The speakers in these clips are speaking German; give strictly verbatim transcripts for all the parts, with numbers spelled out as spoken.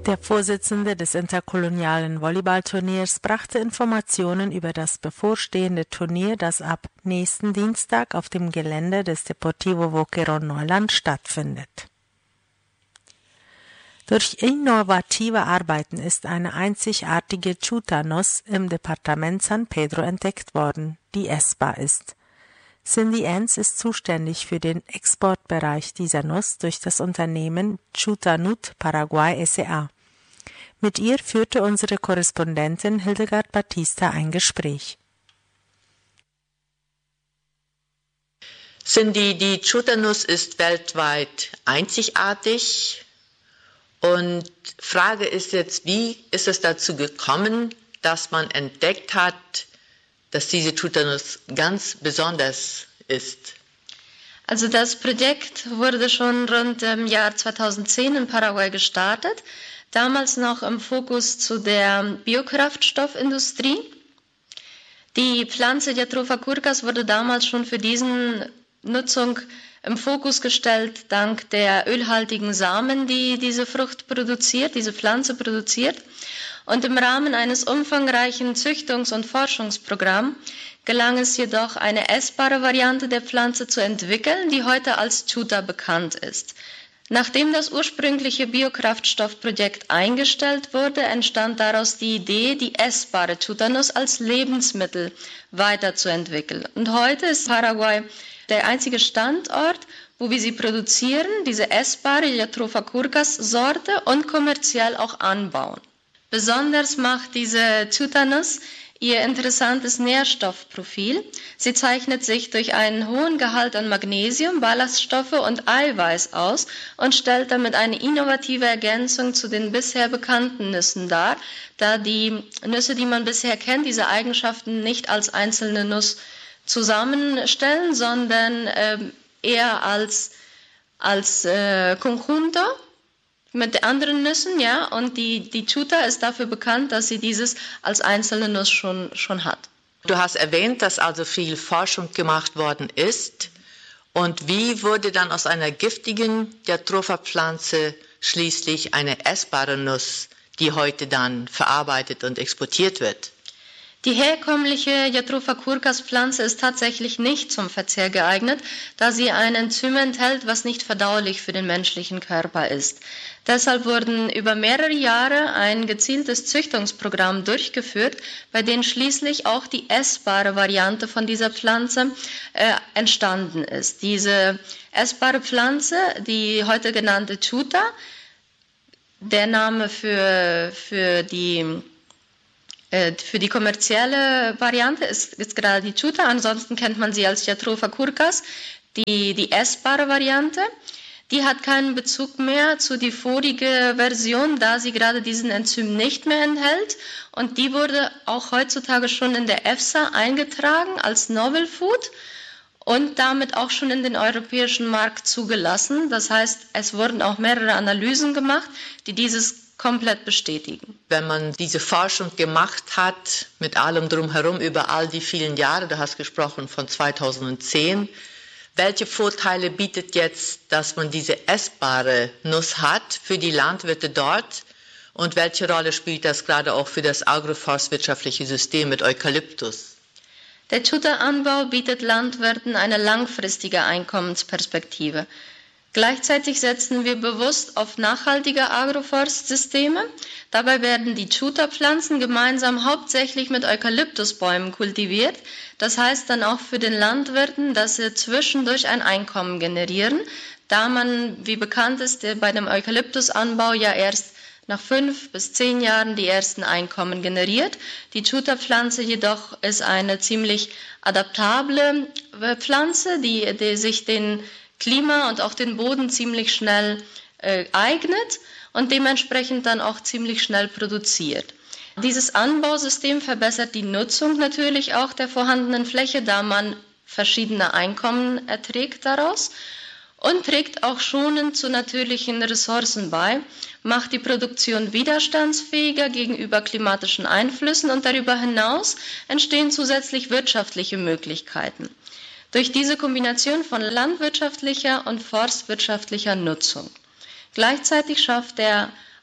Der Vorsitzende des interkolonialen Volleyballturniers brachte Informationen über das bevorstehende Turnier, das ab nächsten Dienstag auf dem Gelände des Deportivo Boquerón Neuland stattfindet. Durch innovative Arbeiten ist eine einzigartige Chuta-Nuss im Departement San Pedro entdeckt worden, die essbar ist. Cindy Enns ist zuständig für den Exportbereich dieser Nuss durch das Unternehmen Chutanut Paraguay S A Mit ihr führte unsere Korrespondentin Hildegard Batista ein Gespräch. Cindy, die Chuta-Nuss ist weltweit einzigartig. Und Frage ist jetzt, wie ist es dazu gekommen, dass man entdeckt hat, dass diese Chuta-Nuss ganz besonders ist? Also das Projekt wurde schon rund im Jahr zweitausendzehn in Paraguay gestartet, damals noch im Fokus zu der Biokraftstoffindustrie. Die Pflanze Jatropha curcas wurde damals schon für diese Nutzung im Fokus gestellt, dank der ölhaltigen Samen, die diese Frucht produziert, diese Pflanze produziert. Und im Rahmen eines umfangreichen Züchtungs- und Forschungsprogramms gelang es jedoch, eine essbare Variante der Pflanze zu entwickeln, die heute als Chuta bekannt ist. Nachdem das ursprüngliche Biokraftstoffprojekt eingestellt wurde, entstand daraus die Idee, die essbare Chuta-Nuss als Lebensmittel weiterzuentwickeln. Und heute ist Paraguay der einzige Standort, wo wir sie produzieren, diese essbare Jatropha curcas Sorte und kommerziell auch anbauen. Besonders macht diese Chuta-Nuss ihr interessantes Nährstoffprofil. Sie zeichnet sich durch einen hohen Gehalt an Magnesium, Ballaststoffe und Eiweiß aus und stellt damit eine innovative Ergänzung zu den bisher bekannten Nüssen dar, da die Nüsse, die man bisher kennt, diese Eigenschaften nicht als einzelne Nuss zusammenstellen, sondern äh, eher als, als äh, Conjunto mit anderen Nüssen, ja, und die, die Chuta ist dafür bekannt, dass sie dieses als einzelne Nuss schon, schon hat. Du hast erwähnt, dass also viel Forschung gemacht worden ist. Und wie wurde dann aus einer giftigen Jatropha-Pflanze schließlich eine essbare Nuss, die heute dann verarbeitet und exportiert wird? Die herkömmliche Jatropha curcas Pflanze ist tatsächlich nicht zum Verzehr geeignet, da sie ein Enzym enthält, was nicht verdaulich für den menschlichen Körper ist. Deshalb wurden über mehrere Jahre ein gezieltes Züchtungsprogramm durchgeführt, bei dem schließlich auch die essbare Variante von dieser Pflanze äh, entstanden ist. Diese essbare Pflanze, die heute genannte Chuta, der Name für, für die Für die kommerzielle Variante ist, ist gerade die Chuta, ansonsten kennt man sie als Jatropha curcas, die, die essbare Variante. Die hat keinen Bezug mehr zu die vorige Version, da sie gerade diesen Enzym nicht mehr enthält. Und die wurde auch heutzutage schon in der EFSA eingetragen als Novel Food und damit auch schon in den europäischen Markt zugelassen. Das heißt, es wurden auch mehrere Analysen gemacht, die dieses komplett bestätigen. Wenn man diese Forschung gemacht hat, mit allem drumherum über all die vielen Jahre, du hast gesprochen von zweitausendzehn, welche Vorteile bietet jetzt, dass man diese essbare Nuss hat für die Landwirte dort und welche Rolle spielt das gerade auch für das agroforstwirtschaftliche System mit Eukalyptus? Der Chuta-Anbau bietet Landwirten eine langfristige Einkommensperspektive. Gleichzeitig setzen wir bewusst auf nachhaltige Agroforstsysteme. Dabei werden die Chuta-Pflanzen gemeinsam hauptsächlich mit Eukalyptusbäumen kultiviert. Das heißt dann auch für den Landwirten, dass sie zwischendurch ein Einkommen generieren, da man, wie bekannt ist, bei dem Eukalyptusanbau ja erst nach fünf bis zehn Jahren die ersten Einkommen generiert. Die Chuta-Pflanze jedoch ist eine ziemlich adaptable Pflanze, die, die sich den Klima und auch den Boden ziemlich schnell äh, eignet und dementsprechend dann auch ziemlich schnell produziert. Dieses Anbausystem verbessert die Nutzung natürlich auch der vorhandenen Fläche, da man verschiedene Einkommen erträgt daraus und trägt auch schonend zu natürlichen Ressourcen bei, macht die Produktion widerstandsfähiger gegenüber klimatischen Einflüssen und darüber hinaus entstehen zusätzlich wirtschaftliche Möglichkeiten durch diese Kombination von landwirtschaftlicher und forstwirtschaftlicher Nutzung. Gleichzeitig schafft der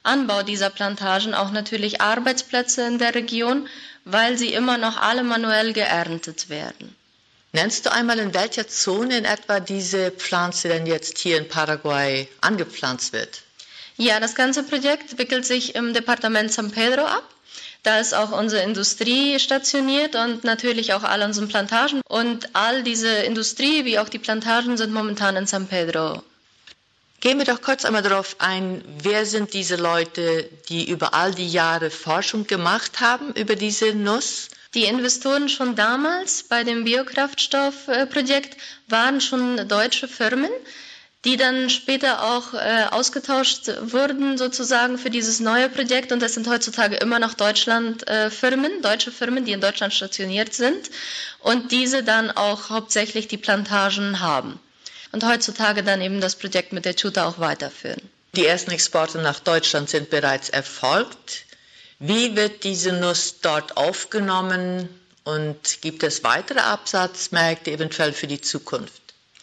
Anbau dieser Plantagen auch natürlich Arbeitsplätze in der Region, weil sie immer noch alle manuell geerntet werden. Nennst du einmal, in welcher Zone in etwa diese Pflanze denn jetzt hier in Paraguay angepflanzt wird? Ja, das ganze Projekt wickelt sich im Departement San Pedro ab. Da ist auch unsere Industrie stationiert und natürlich auch all unsere Plantagen. Und all diese Industrie wie auch die Plantagen sind momentan in San Pedro. Gehen wir doch kurz einmal darauf ein, wer sind diese Leute, die über all die Jahre Forschung gemacht haben über diese Nuss? Die Investoren schon damals bei dem Biokraftstoffprojekt waren schon deutsche Firmen, die dann später auch äh, ausgetauscht wurden sozusagen für dieses neue Projekt. Und das sind heutzutage immer noch Deutschland-Firmen, äh, deutsche Firmen, die in Deutschland stationiert sind und diese dann auch hauptsächlich die Plantagen haben. Und heutzutage dann eben das Projekt mit der Chuta auch weiterführen. Die ersten Exporte nach Deutschland sind bereits erfolgt. Wie wird diese Nuss dort aufgenommen und gibt es weitere Absatzmärkte eventuell für die Zukunft?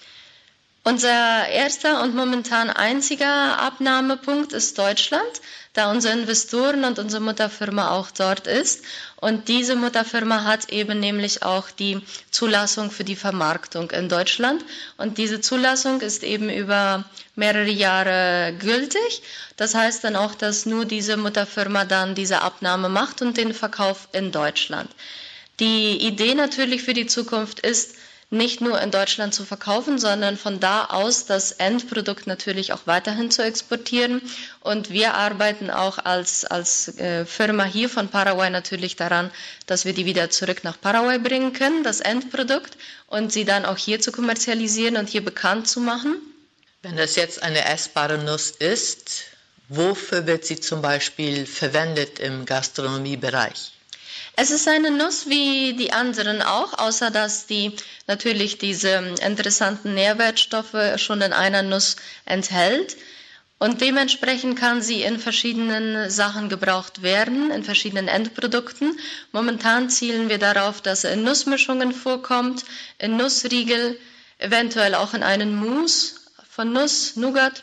Unser erster und momentan einziger Abnahmepunkt ist Deutschland, da unsere Investoren und unsere Mutterfirma auch dort ist. Und diese Mutterfirma hat eben nämlich auch die Zulassung für die Vermarktung in Deutschland. Und diese Zulassung ist eben über mehrere Jahre gültig. Das heißt dann auch, dass nur diese Mutterfirma dann diese Abnahme macht und den Verkauf in Deutschland. Die Idee natürlich für die Zukunft ist, nicht nur in Deutschland zu verkaufen, sondern von da aus das Endprodukt natürlich auch weiterhin zu exportieren. Und wir arbeiten auch als, als äh, Firma hier von Paraguay natürlich daran, dass wir die wieder zurück nach Paraguay bringen können, das Endprodukt, und sie dann auch hier zu kommerzialisieren und hier bekannt zu machen. Wenn das jetzt eine essbare Nuss ist, wofür wird sie zum Beispiel verwendet im Gastronomiebereich? Es ist eine Nuss wie die anderen auch, außer dass die natürlich diese interessanten Nährwertstoffe schon in einer Nuss enthält. Und dementsprechend kann sie in verschiedenen Sachen gebraucht werden, in verschiedenen Endprodukten. Momentan zielen wir darauf, dass er in Nussmischungen vorkommt, in Nussriegel, eventuell auch in einen Mousse von Nuss, Nougat.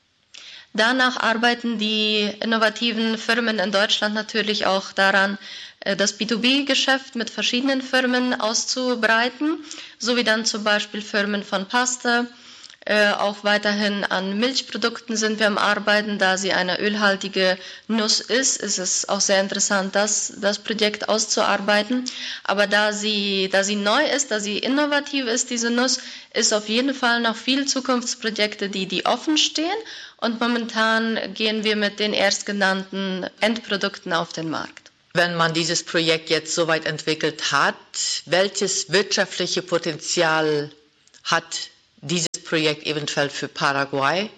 Danach arbeiten die innovativen Firmen in Deutschland natürlich auch daran, das B zwei B-Geschäft mit verschiedenen Firmen auszubreiten, sowie dann zum Beispiel Firmen von Pasta. Äh, auch weiterhin an Milchprodukten sind wir am Arbeiten, da sie eine ölhaltige Nuss ist. Ist es auch sehr interessant, das, das Projekt auszuarbeiten. Aber da sie, da sie neu ist, da sie innovativ ist, diese Nuss, ist auf jeden Fall noch viel Zukunftsprojekte, die, die offen stehen. Und momentan gehen wir mit den erstgenannten Endprodukten auf den Markt. Wenn man dieses Projekt jetzt so weit entwickelt hat, welches wirtschaftliche Potenzial hat dieses Projekt eventuell für Paraguay,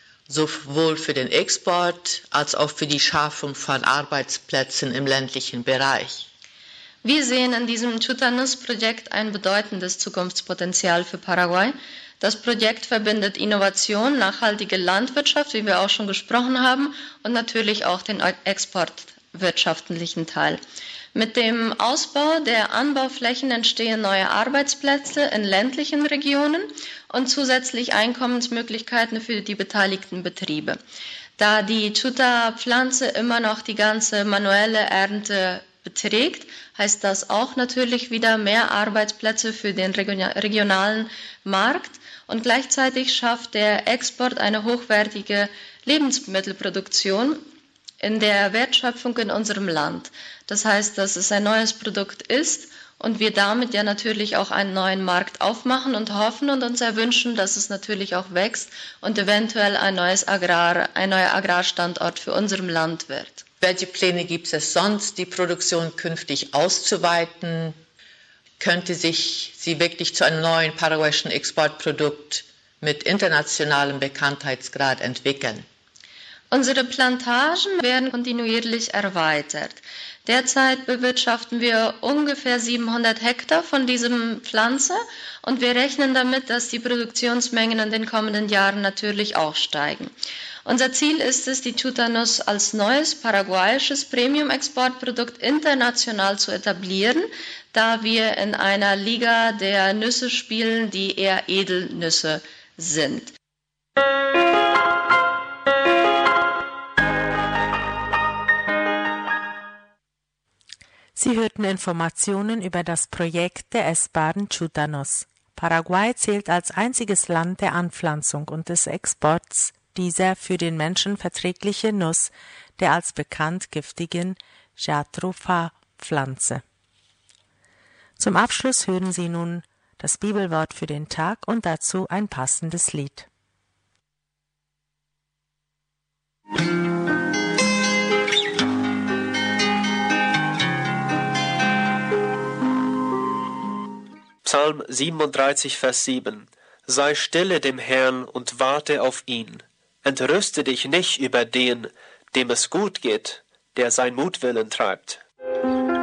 sowohl für den Export als auch für die Schaffung von Arbeitsplätzen im ländlichen Bereich? Wir sehen in diesem Chuta-Nuss-Projekt ein bedeutendes Zukunftspotenzial für Paraguay. Das Projekt verbindet Innovation, nachhaltige Landwirtschaft, wie wir auch schon gesprochen haben, und natürlich auch den exportwirtschaftlichen Teil. Mit dem Ausbau der Anbauflächen entstehen neue Arbeitsplätze in ländlichen Regionen und zusätzlich Einkommensmöglichkeiten für die beteiligten Betriebe. Da die Chuta-Pflanze immer noch die ganze manuelle Ernte beträgt, heißt das auch natürlich wieder mehr Arbeitsplätze für den regionalen Markt, und gleichzeitig schafft der Export eine hochwertige Lebensmittelproduktion in der Wertschöpfung in unserem Land. Das heißt, dass es ein neues Produkt ist und wir damit ja natürlich auch einen neuen Markt aufmachen und hoffen und uns erwünschen, dass es natürlich auch wächst und eventuell ein neues Agrar, ein neuer Agrarstandort für unserem Land wird. Welche Pläne gibt es sonst, die Produktion künftig auszuweiten? Könnte sich sie wirklich zu einem neuen paraguayischen Exportprodukt mit internationalem Bekanntheitsgrad entwickeln? Unsere Plantagen werden kontinuierlich erweitert. Derzeit bewirtschaften wir ungefähr siebenhundert Hektar von diesem Pflanze und wir rechnen damit, dass die Produktionsmengen in den kommenden Jahren natürlich auch steigen. Unser Ziel ist es, die Chuta-Nuss als neues paraguayisches Premium-Exportprodukt international zu etablieren, da wir in einer Liga der Nüsse spielen, die eher Edelnüsse sind. Sie hörten Informationen über das Projekt der essbaren Chuta-Nuss. Paraguay zählt als einziges Land der Anpflanzung und des Exports dieser für den Menschen verträgliche Nuss der als bekannt giftigen Jatropha-Pflanze. Zum Abschluss hören Sie nun das Bibelwort für den Tag und dazu ein passendes Lied. Psalm siebenunddreißig, Vers sieben. Sei stille dem Herrn und warte auf ihn. Entrüste dich nicht über den, dem es gut geht, der sein Mutwillen treibt.